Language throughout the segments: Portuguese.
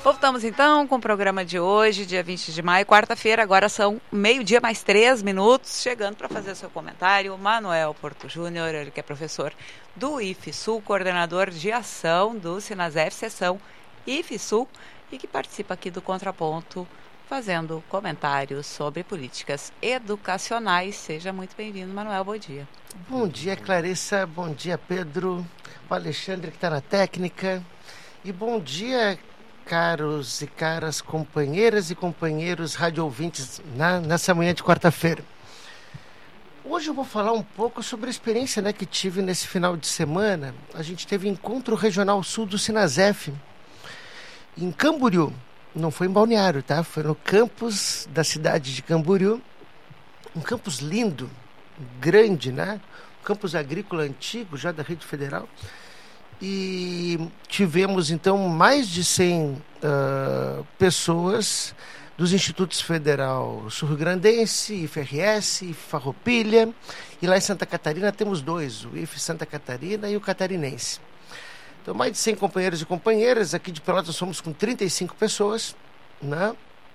Voltamos então com o programa de hoje, dia 20 de maio, quarta-feira. Agora são 12:00 mais 3 minutos. Chegando para fazer seu comentário, Manuel Porto Júnior, ele que é professor do IFSU, coordenador de ação do Sinasef, seção IFSU, e que participa aqui do Contraponto, fazendo comentários sobre políticas educacionais. Seja muito bem-vindo, Manuel. Bom dia. Bom dia, Clarissa. Bom dia, Pedro. O Alexandre, que está na técnica. E bom dia, caros e caras companheiras e companheiros rádio-ouvintes nessa manhã de quarta-feira. Hoje eu vou falar um pouco sobre a experiência que tive nesse final de semana. A gente teve Encontro Regional Sul do Sinasef, em Camboriú. Não foi em Balneário, tá? Foi no campus da cidade de Camboriú. Um campus lindo, grande, né? Um campus agrícola antigo, já da rede federal. E tivemos, então, mais de 100 pessoas dos Institutos Federal Sul-Rio-Grandense, IFRS, Farroupilha. E lá em Santa Catarina temos dois, o IF Santa Catarina e o Catarinense. Então, mais de 100 companheiros e companheiras. Aqui de Pelotas somos com 35 pessoas, né?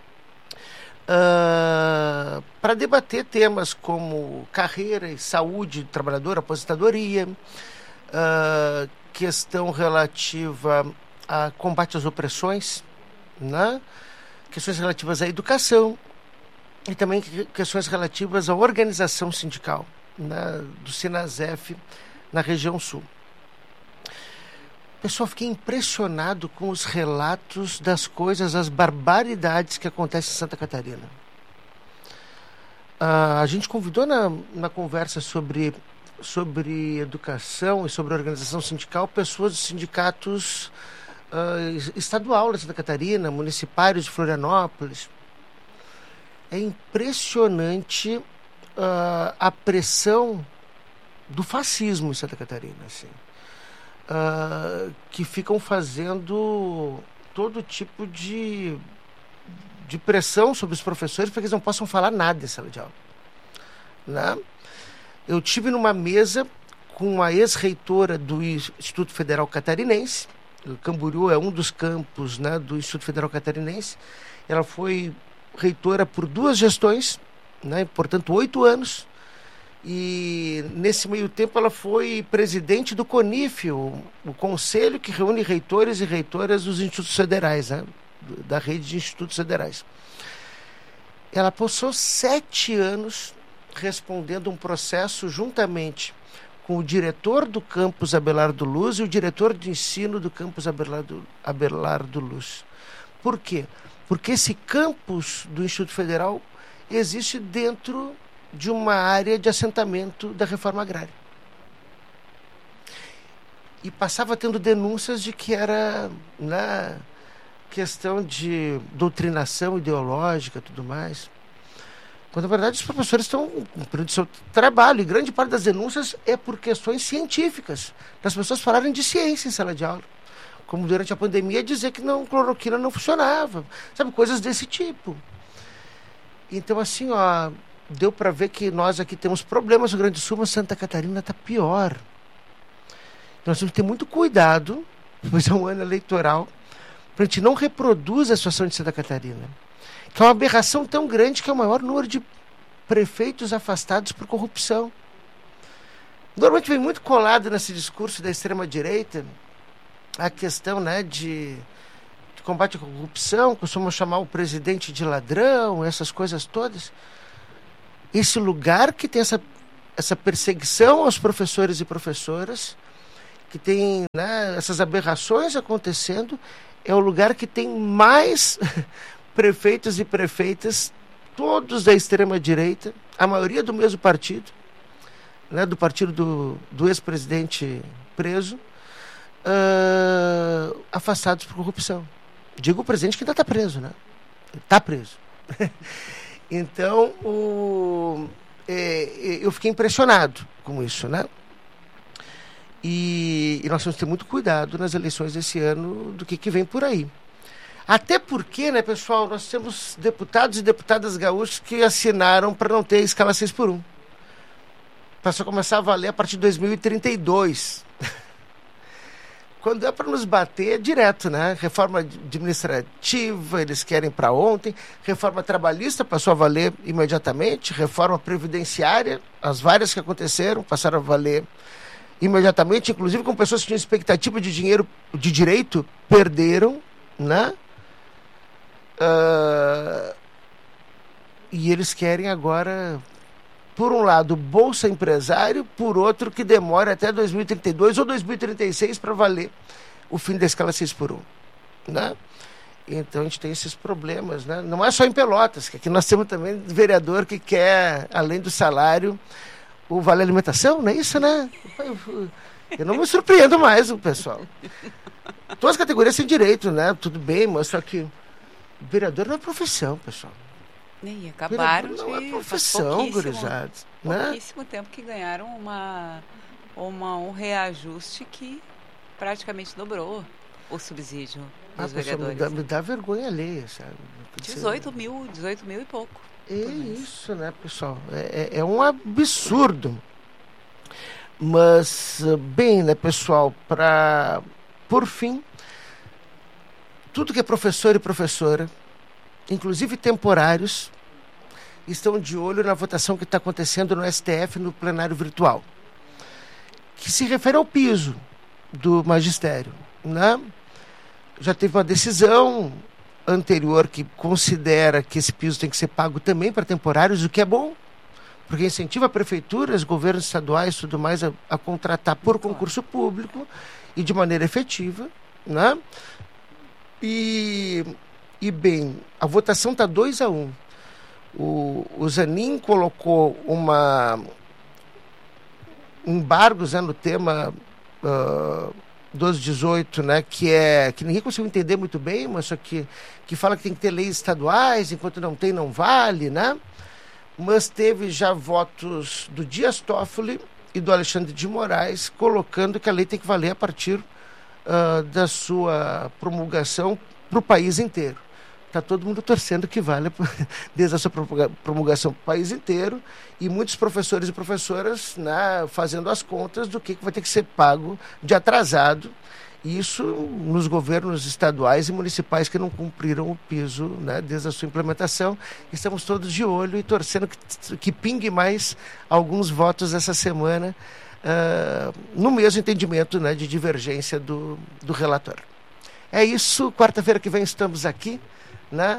Para debater temas como carreira e saúde do trabalhador, aposentadoria, questão relativa a combate às opressões, né? Questões relativas à educação e também questões relativas à organização sindical, né, do Sinasef na região sul. Pessoal, fiquei impressionado com os relatos das coisas, as barbaridades que acontecem em Santa Catarina. A gente convidou na conversa sobre educação e sobre organização sindical pessoas dos sindicatos estadual de Santa Catarina, municipários de Florianópolis. É impressionante a pressão do fascismo em Santa Catarina, assim. Que ficam fazendo todo tipo de pressão sobre os professores para que eles não possam falar nada em sala de aula, né? Eu tive numa mesa com a ex-reitora do Instituto Federal Catarinense. O Camboriú é um dos campos, né, do Instituto Federal Catarinense. Ela foi reitora por 2 gestões, né, portanto 8 anos. E nesse meio tempo ela foi presidente do CONIF, o conselho que reúne reitores e reitoras dos institutos federais, né, da rede de institutos federais. Ela passou 7 anos respondendo um processo juntamente com o diretor do campus Abelardo Luz e o diretor de ensino do campus Abelardo Luz. Por quê? Porque esse campus do Instituto Federal existe dentro de uma área de assentamento da reforma agrária. E passava tendo denúncias de que era na questão de doutrinação ideológica e tudo mais. Quando, na verdade, os professores estão cumprindo seu trabalho, e grande parte das denúncias é por questões científicas, das pessoas falarem de ciência em sala de aula. Como durante a pandemia, dizer que cloroquina não funcionava, sabe, coisas desse tipo. Então, assim, deu para ver que nós aqui temos problemas no Rio Grande do Sul, mas Santa Catarina está pior. Nós temos que ter muito cuidado, pois é um ano eleitoral, para a gente não reproduzir a situação de Santa Catarina, que é uma aberração tão grande que é o maior número de prefeitos afastados por corrupção. Normalmente vem muito colado nesse discurso da extrema-direita a questão, né, de combate à corrupção, costumam chamar o presidente de ladrão, essas coisas todas. Esse lugar que tem essa perseguição aos professores e professoras, que tem, né, essas aberrações acontecendo, é o lugar que tem mais prefeitos e prefeitas, todos da extrema-direita, a maioria do mesmo partido, né, do partido do ex-presidente preso, afastados por corrupção. Digo o presidente que ainda está preso, né? Está preso. Então, eu fiquei impressionado com isso, né? E nós temos que ter muito cuidado nas eleições desse ano do que vem por aí. Até porque, né, pessoal, nós temos deputados e deputadas gaúchos que assinaram para não ter escala 6x1. Para só começar a valer a partir de 2032. quando é para nos bater, é direto, né? Reforma administrativa, eles querem para ontem. Reforma trabalhista passou a valer imediatamente. Reforma previdenciária, as várias que aconteceram passaram a valer imediatamente, inclusive com pessoas que tinham expectativa de dinheiro, de direito, perderam, né? E eles querem agora, por um lado, Bolsa Empresário, por outro, que demora até 2032 ou 2036 para valer o fim da escala 6x1, né? Então a gente tem esses problemas, né? Não é só em Pelotas, que aqui nós temos também vereador que quer, além do salário, o Vale Alimentação, não é isso, né? Eu não me surpreendo mais o pessoal. Todas as categorias têm direito, né? Tudo bem, mas só que vereador não é profissão, pessoal. E acabaram vereador não de... é profissão, gurizados. Pouquíssimo tempo que ganharam um reajuste que praticamente dobrou o subsídio dos vereadores. Me dá vergonha alheia, sabe? 18 mil e pouco. É isso, né, pessoal? É um absurdo. Mas, bem, né, pessoal, por fim, tudo que é professor e professora, inclusive temporários, estão de olho na votação que está acontecendo no STF, no plenário virtual, que se refere ao piso do magistério, né? Já teve uma decisão anterior que considera que esse piso tem que ser pago também para temporários, o que é bom, porque incentiva prefeituras, governos estaduais e tudo mais a contratar por concurso público e de maneira efetiva, né? E bem, a votação está 2-1. O Zanin colocou embargos, né, no tema 1218, né, que ninguém conseguiu entender muito bem, mas só que fala que tem que ter leis estaduais, enquanto não tem, não vale, né? Mas teve já votos do Dias Toffoli e do Alexandre de Moraes colocando que a lei tem que valer a partir da sua promulgação para o país inteiro. Está todo mundo torcendo que vale desde a sua promulgação para o país inteiro, e muitos professores e professoras, né, fazendo as contas do que vai ter que ser pago de atrasado, isso nos governos estaduais e municipais que não cumpriram o piso, né, desde a sua implementação. Estamos todos de olho e torcendo que pingue mais alguns votos essa semana, no mesmo entendimento, né, de divergência do relator. É isso, quarta-feira que vem estamos aqui, né?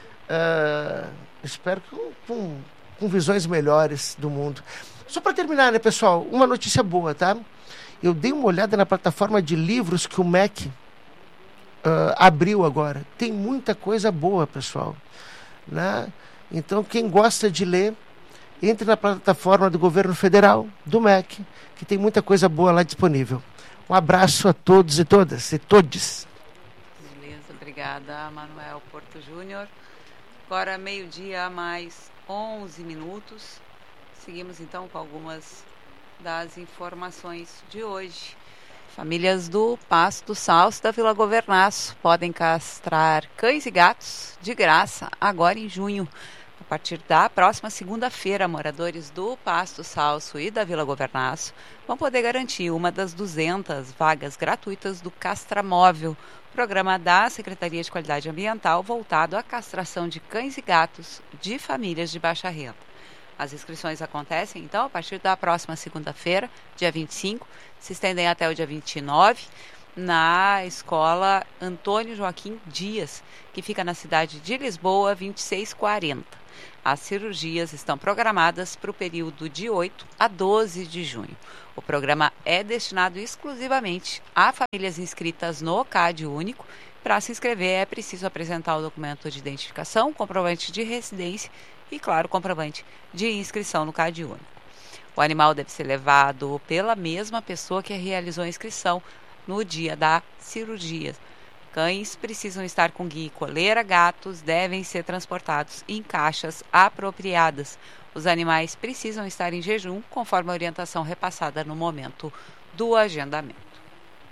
Espero que com visões melhores do mundo. Só para terminar, né, pessoal, uma notícia boa, tá? Eu dei uma olhada na plataforma de livros que o MEC abriu agora. Tem muita coisa boa, pessoal, né? Então, quem gosta de ler, entre na plataforma do governo federal, do MEC, que tem muita coisa boa lá disponível. Um abraço a todos e todas, e todes. Beleza, obrigada, Manuel Porto Júnior. Agora, meio-dia mais 11 minutos. Seguimos, então, com algumas das informações de hoje. Famílias do Passo do Salso da Vila Governaço podem castrar cães e gatos de graça agora em junho. A partir da próxima segunda-feira, moradores do Passo do Salso e da Vila Governaço vão poder garantir uma das 200 vagas gratuitas do Castramóvel, programa da Secretaria de Qualidade Ambiental voltado à castração de cães e gatos de famílias de baixa renda. As inscrições acontecem, então, a partir da próxima segunda-feira, dia 25, se estendem até o dia 29, na Escola Antônio Joaquim Dias, que fica na cidade de Lisboa, 2640. As cirurgias estão programadas para o período de 8 a 12 de junho. O programa é destinado exclusivamente a famílias inscritas no CAD único. Para se inscrever, é preciso apresentar o documento de identificação, comprovante de residência e, claro, comprovante de inscrição no CAD único. O animal deve ser levado pela mesma pessoa que realizou a inscrição no dia da cirurgia. Cães precisam estar com guia e coleira, gatos devem ser transportados em caixas apropriadas. Os animais precisam estar em jejum, conforme a orientação repassada no momento do agendamento.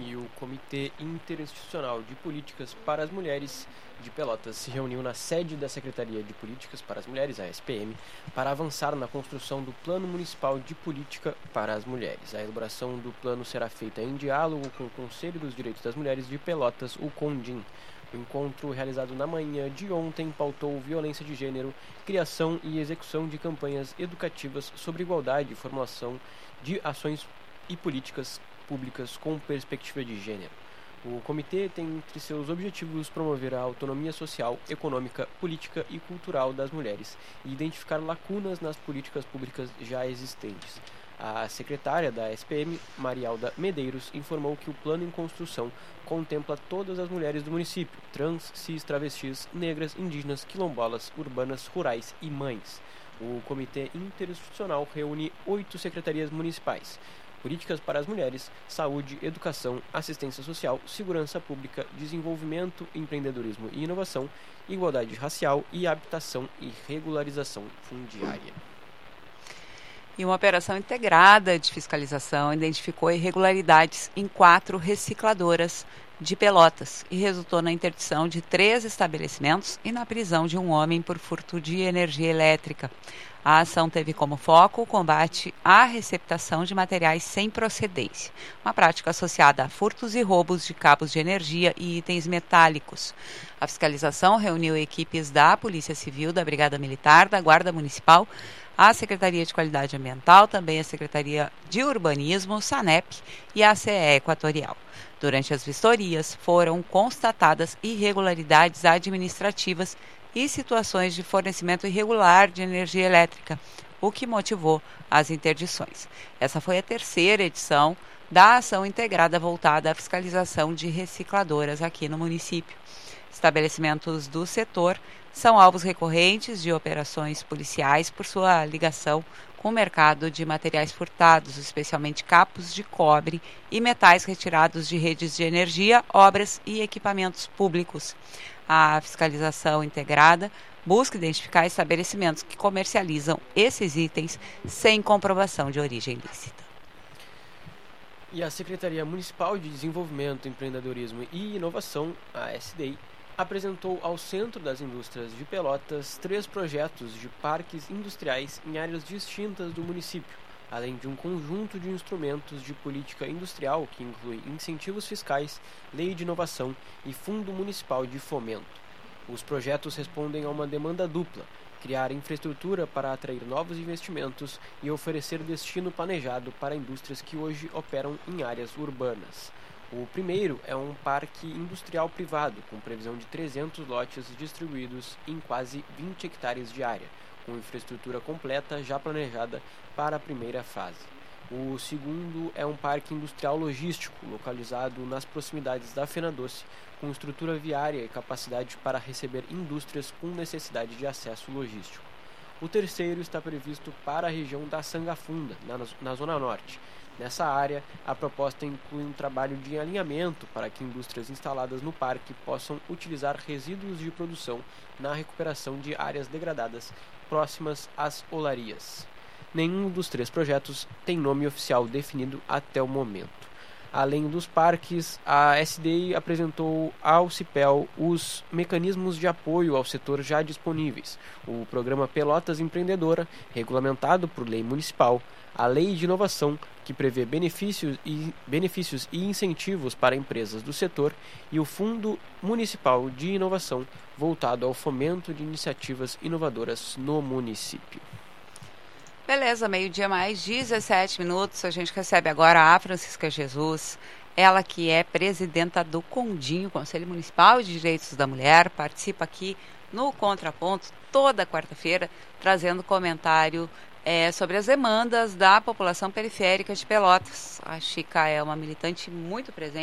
E o Comitê Interinstitucional de Políticas para as Mulheres de Pelotas se reuniu na sede da Secretaria de Políticas para as Mulheres, a SPM, para avançar na construção do Plano Municipal de Política para as Mulheres. A elaboração do plano será feita em diálogo com o Conselho dos Direitos das Mulheres de Pelotas, o CONDIM. O encontro, realizado na manhã de ontem, pautou violência de gênero, criação e execução de campanhas educativas sobre igualdade e formulação de ações e políticas públicas com perspectiva de gênero. O comitê tem entre seus objetivos promover a autonomia social, econômica, política e cultural das mulheres e identificar lacunas nas políticas públicas já existentes. A secretária da SPM, Marialda Medeiros, informou que o plano em construção contempla todas as mulheres do município, trans, cis, travestis, negras, indígenas, quilombolas, urbanas, rurais e mães. O comitê interinstitucional reúne 8 secretarias municipais: políticas para as mulheres, saúde, educação, assistência social, segurança pública, desenvolvimento, empreendedorismo e inovação, igualdade racial e habitação e regularização fundiária. E uma operação integrada de fiscalização identificou irregularidades em 4 recicladoras de Pelotas e resultou na interdição de 3 estabelecimentos e na prisão de um homem por furto de energia elétrica. A ação teve como foco o combate à receptação de materiais sem procedência, uma prática associada a furtos e roubos de cabos de energia e itens metálicos. A fiscalização reuniu equipes da Polícia Civil, da Brigada Militar, da Guarda Municipal, a Secretaria de Qualidade Ambiental, também a Secretaria de Urbanismo, SANEP e a CE Equatorial. Durante as vistorias, foram constatadas irregularidades administrativas e situações de fornecimento irregular de energia elétrica, o que motivou as interdições. Essa foi a 3ª edição da ação integrada voltada à fiscalização de recicladoras aqui no município. Estabelecimentos do setor são alvos recorrentes de operações policiais por sua ligação com o mercado de materiais furtados, especialmente capos de cobre e metais retirados de redes de energia, obras e equipamentos públicos. A fiscalização integrada busca identificar estabelecimentos que comercializam esses itens sem comprovação de origem lícita. E a Secretaria Municipal de Desenvolvimento, Empreendedorismo e Inovação, a SDI, apresentou ao Centro das Indústrias de Pelotas 3 projetos de parques industriais em áreas distintas do município, além de um conjunto de instrumentos de política industrial que inclui incentivos fiscais, lei de inovação e fundo municipal de fomento. Os projetos respondem a uma demanda dupla: criar infraestrutura para atrair novos investimentos e oferecer destino planejado para indústrias que hoje operam em áreas urbanas. O primeiro é um parque industrial privado, com previsão de 300 lotes distribuídos em quase 20 hectares de área, com infraestrutura completa já planejada para a primeira fase. O segundo é um parque industrial logístico, localizado nas proximidades da Fena Doce, com estrutura viária e capacidade para receber indústrias com necessidade de acesso logístico. O terceiro está previsto para a região da Sangafunda, na Zona Norte. Nessa área, a proposta inclui um trabalho de alinhamento para que indústrias instaladas no parque possam utilizar resíduos de produção na recuperação de áreas degradadas próximas às olarias. Nenhum dos 3 projetos tem nome oficial definido até o momento. Além dos parques, a SDI apresentou ao CIPEL os mecanismos de apoio ao setor já disponíveis: o Programa Pelotas Empreendedora, regulamentado por lei municipal, a Lei de Inovação, que prevê benefícios e incentivos para empresas do setor, e o Fundo Municipal de Inovação, voltado ao fomento de iniciativas inovadoras no município. Beleza, 12:17. A gente recebe agora a Francisca Jesus, ela que é presidenta do CONDIM, Conselho Municipal de Direitos da Mulher, participa aqui no Contraponto toda quarta-feira, trazendo comentário sobre as demandas da população periférica de Pelotas. A Chica é uma militante muito presente